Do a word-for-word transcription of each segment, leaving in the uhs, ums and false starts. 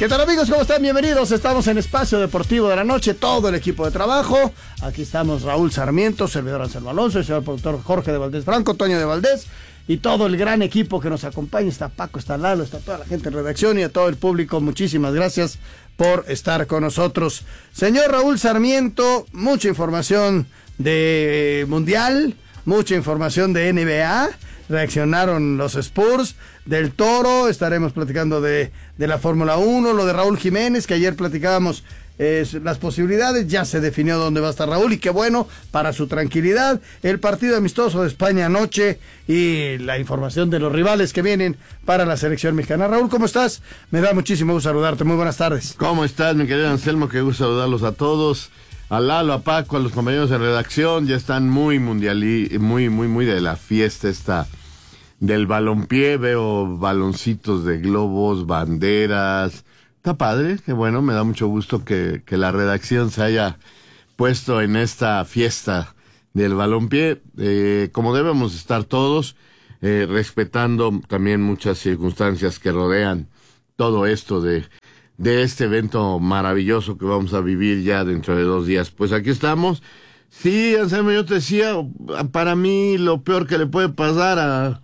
¿Qué tal, amigos? ¿Cómo están? Bienvenidos. Estamos en Espacio Deportivo de la Noche, todo el equipo de trabajo. Aquí estamos Raúl Sarmiento, servidor Anselmo Alonso, el señor productor Jorge de Valdés Franco, Toño de Valdés y todo el gran equipo que nos acompaña. Está Paco, está Lalo, está toda la gente en redacción y a todo el público. Muchísimas gracias por estar con nosotros. Señor Raúl Sarmiento, mucha información de Mundial, mucha información de N B A. Reaccionaron los Spurs, del Toro, estaremos platicando de, de la Fórmula uno, lo de Raúl Jiménez, que ayer platicábamos eh, las posibilidades, ya se definió dónde va a estar Raúl y qué bueno, para su tranquilidad, el partido amistoso de España anoche y la información de los rivales que vienen para la selección mexicana. Raúl, ¿cómo estás? Me da muchísimo gusto saludarte, muy buenas tardes. ¿Cómo estás, mi querido Anselmo? Qué gusto saludarlos a todos. A Lalo, a Paco, a los compañeros de redacción, ya están muy mundialí, muy, muy, muy de la fiesta esta del balompié. Veo baloncitos de globos, banderas. Está padre, que bueno, me da mucho gusto que, que la redacción se haya puesto en esta fiesta del balompié, eh, como debemos estar todos, eh, respetando también muchas circunstancias que rodean todo esto de... de este evento maravilloso que vamos a vivir ya dentro de dos días. Pues aquí estamos. Sí, Anselmo, yo te decía, para mí lo peor que le puede pasar a,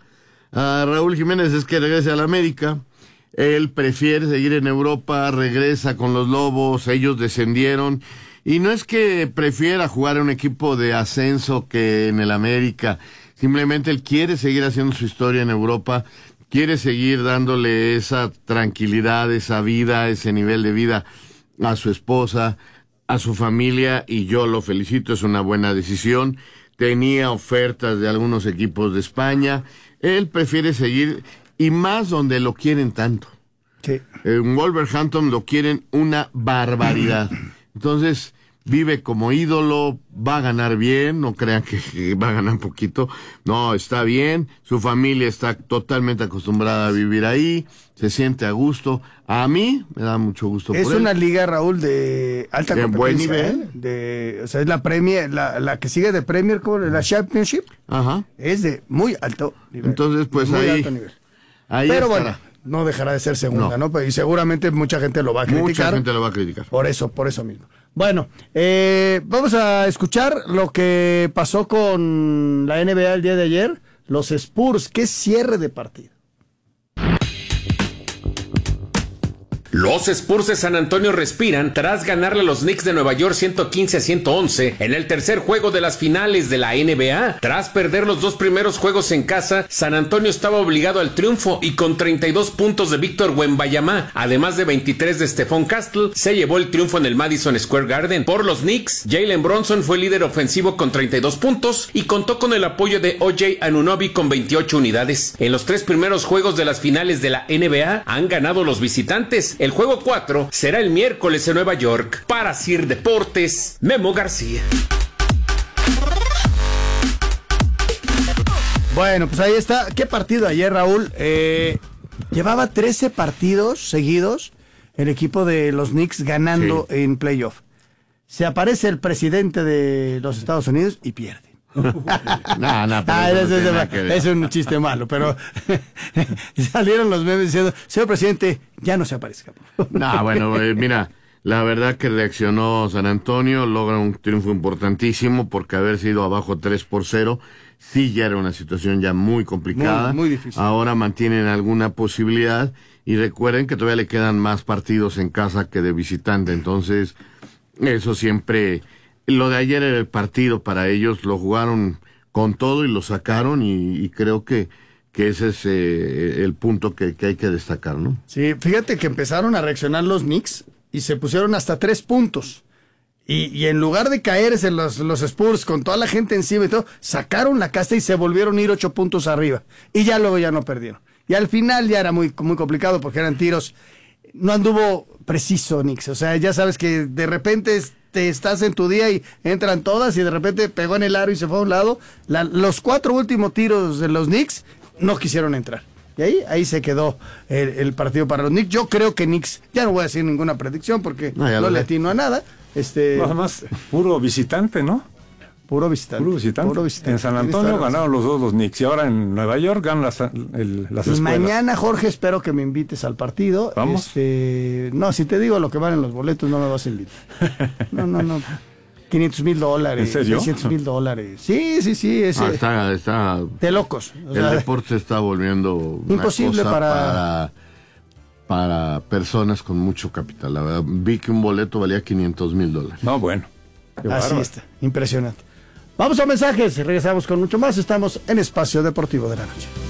a Raúl Jiménez es que regrese a la América. Él prefiere seguir en Europa, regresa con los Lobos, ellos descendieron. Y no es que prefiera jugar en un equipo de ascenso que en el América. Simplemente él quiere seguir haciendo su historia en Europa. Quiere seguir dándole esa tranquilidad, esa vida, ese nivel de vida a su esposa, a su familia, y yo lo felicito, es una buena decisión. Tenía ofertas de algunos equipos de España, él prefiere seguir, y más donde lo quieren tanto. Sí. En Wolverhampton lo quieren una barbaridad. Entonces, vive como ídolo, va a ganar bien, no crean que va a ganar un poquito, no, está bien, su familia está totalmente acostumbrada a vivir ahí, se siente a gusto, a mí me da mucho gusto es por él. Una liga, Raúl, de alta de competencia, buen nivel, ¿eh? de, o sea, es la Premier, la, la que sigue de Premier, como la Championship, ajá, es de muy alto nivel. Entonces, pues muy ahí, alto nivel. ahí Pero estará. bueno, no dejará de ser segunda, No. ¿no? Y seguramente mucha gente lo va a criticar. Mucha gente lo va a criticar. Por eso, por eso mismo. Bueno, eh, vamos a escuchar lo que pasó con la N B A el día de ayer. Los Spurs, qué cierre de partido. Los Spurs de San Antonio respiran tras ganarle a los Knicks de Nueva York ciento quince a ciento once en el tercer juego de las finales de la N B A. Tras perder los dos primeros juegos en casa, San Antonio estaba obligado al triunfo y con treinta y dos puntos de Víctor Wembanyama, además de veintitrés de Stephon Castle, se llevó el triunfo en el Madison Square Garden. Por los Knicks, Jalen Brunson fue líder ofensivo con treinta y dos puntos y contó con el apoyo de O J Anunoby con veintiocho unidades. En los tres primeros juegos de las finales de la N B A han ganado los visitantes. El juego cuatro será el miércoles en Nueva York. Para Sir Deportes, Memo García. Bueno, pues ahí está. ¿Qué partido ayer, Raúl? Eh, llevaba trece partidos seguidos el equipo de los Knicks ganando sí. en playoff. Se aparece el presidente de los Estados Unidos y pierde. no, no, ah, es, es, es un chiste malo, pero salieron los memes diciendo, señor presidente, ya no se aparezca. No, bueno, eh, mira, la verdad que reaccionó San Antonio, logra un triunfo importantísimo porque haber sido abajo tres por cero, sí ya era una situación ya muy complicada. Muy, muy difícil. Ahora mantienen alguna posibilidad y recuerden que todavía le quedan más partidos en casa que de visitante, entonces eso siempre... Lo de ayer era el partido para ellos, lo jugaron con todo y lo sacaron y, y creo que, que ese es eh, el punto que, que hay que destacar, ¿no? Sí, fíjate que empezaron a reaccionar los Knicks y se pusieron hasta tres puntos. Y, y en lugar de caerse los, los Spurs con toda la gente encima y todo, sacaron la casta y se volvieron a ir ocho puntos arriba. Y ya luego ya no perdieron. Y al final ya era muy, muy complicado porque eran tiros, no anduvo preciso Knicks. O sea, ya sabes que de repente... te estás en tu día y entran todas y de repente pegó en el aro y se fue a un lado. La, los cuatro últimos tiros de los Knicks no quisieron entrar. Y ahí, ahí se quedó el, el partido para los Knicks. Yo creo que Knicks, ya no voy a decir ninguna predicción porque no, no le atino a nada. Este, Nada más, puro visitante, ¿no? Puro visitante. Puro visitante. Puro visitante. En San Antonio ganaron los dos los Knicks y ahora en Nueva York ganan las, el, las y escuelas. mañana, Jorge, espero que me invites al partido. ¿Vamos? Este, no, si te digo lo que valen los boletos, no me vas a invitar. No, no, no. quinientos mil dólares. ¿En serio? seiscientos mil dólares. Sí, sí, sí. Ese, Ah, está, está, de locos. O el sea, deporte se está volviendo una imposible cosa para... para para personas con mucho capital. La verdad, vi que un boleto valía quinientos mil dólares. No, bueno. Qué Así bárbaro. está. Impresionante. Vamos a mensajes. Regresamos con mucho más. Estamos en Espacio Deportivo de la Noche.